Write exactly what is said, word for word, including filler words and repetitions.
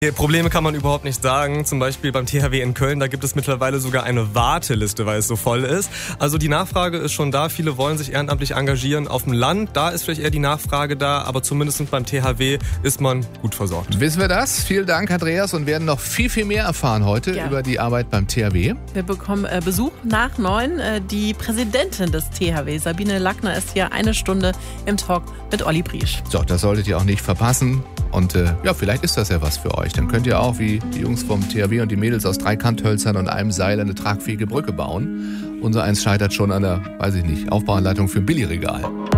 Probleme kann man überhaupt nicht sagen. Zum Beispiel beim T H W in Köln, da gibt es mittlerweile sogar eine Warteliste, weil es so voll ist. Also die Nachfrage ist schon da. Viele wollen sich ehrenamtlich engagieren. Auf dem Land, da ist vielleicht eher die Nachfrage da, aber zumindest beim T H W ist man gut versorgt. Wissen wir das? Vielen Dank, Andreas, und werden noch viel, viel mehr erfahren heute ja. über die Arbeit beim T H W. Wir bekommen äh, Besuch nach neun. Äh, die Präsidentin des T H W, Sabine Lackner, ist hier eine Stunde im Talk mit Olli Briesch. So, das solltet ihr auch nicht verpassen. Und äh, ja, vielleicht ist das ja was für euch. Dann könnt ihr auch wie die Jungs vom T H W und die Mädels aus drei Kanthölzern und einem Seil eine tragfähige Brücke bauen. Unser eins scheitert schon an der, weiß ich nicht, Aufbauanleitung für ein Billigregal.